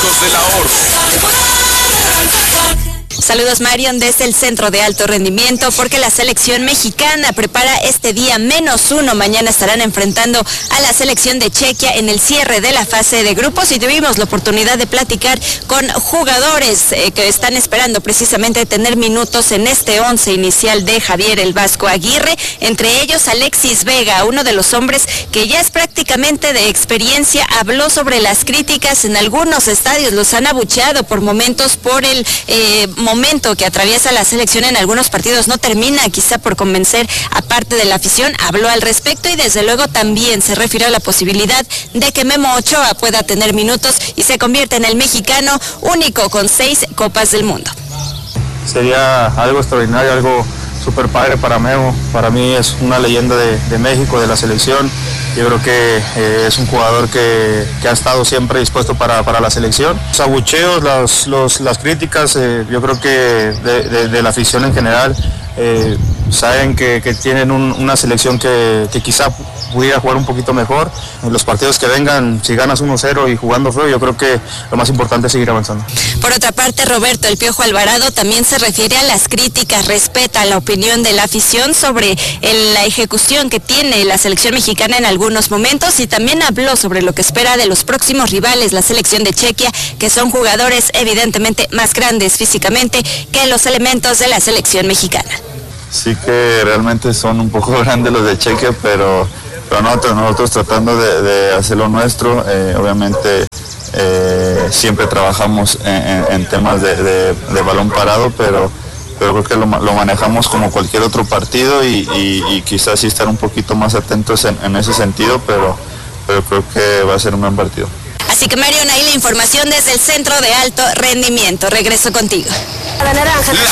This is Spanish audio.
Médicos del Ahorro. Saludos, Marion, desde el Centro de Alto Rendimiento, porque la selección mexicana prepara este día -1. Mañana estarán enfrentando a la selección de Chequia en el cierre de la fase de grupos y tuvimos la oportunidad de platicar con jugadores que están esperando precisamente tener minutos en este 11 inicial de Javier el Vasco Aguirre, entre ellos Alexis Vega, uno de los hombres que ya es prácticamente de experiencia, habló sobre las críticas en algunos estadios, los han abucheado por momentos por el momento que atraviesa la selección en algunos partidos, no termina quizá por convencer a parte de la afición, habló al respecto y desde luego también se refirió a la posibilidad de que Memo Ochoa pueda tener minutos y se convierta en el mexicano único con 6 Copas del Mundo. Sería algo extraordinario, algo súper padre para Memo. Para mí es una leyenda de México, de la selección. Yo creo que es un jugador que ha estado siempre dispuesto para la selección. Los abucheos, las críticas, yo creo que de la afición en general, saben que tienen una selección que quizá pudiera jugar un poquito mejor. En los partidos que vengan, si ganas 1-0 y jugando feo, yo creo que lo más importante es seguir avanzando. Por otra parte, Roberto El Piojo Alvarado también se refiere a las críticas, respeta la opinión de la afición sobre la ejecución que tiene la selección mexicana en algunos momentos y también habló sobre lo que espera de los próximos rivales, la selección de Chequia, que son jugadores evidentemente más grandes físicamente que los elementos de la selección mexicana. Sí que realmente son un poco grandes los de Chequia, pero nosotros tratando de hacer lo nuestro, obviamente siempre trabajamos en temas de balón parado, pero creo que lo manejamos como cualquier otro partido y quizás sí estar un poquito más atentos en ese sentido, pero creo que va a ser un buen partido. Así que Marion, ahí la información desde el Centro de Alto Rendimiento. Regreso contigo. La